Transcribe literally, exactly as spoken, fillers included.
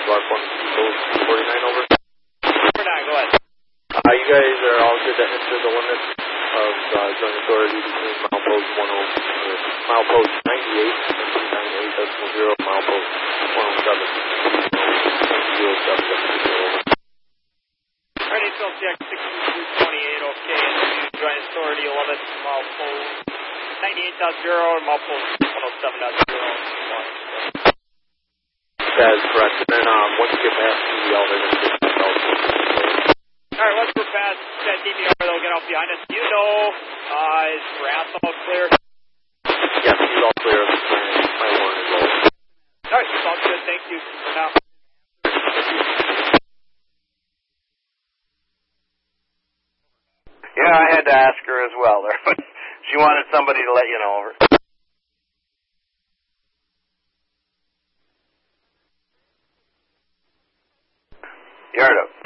Block one, forty-nine over. forty-nine, go ahead. Uh, you guys are all good to enter the limits of uh, joint authority between milepost one oh, or milepost ninety-eight and ninety-eight decimal zero, milepost one oh seven, zero seven decimal zero. Alright, H L T X six two two twenty-eight, okay, into joint authority limits, milepost ninety-eight point zero and milepost one oh seven point zero. That is correct. And then um, once you get past the elevator, alright, once we're past that D V R, they'll get off behind us. Do you know, uh, is Brass all clear? Yes, he's all clear. My warrant is all. Alright, sounds good. Thank you for now. Yeah, I had to ask her as well there, but she wanted somebody to let you know. Over. Yardo.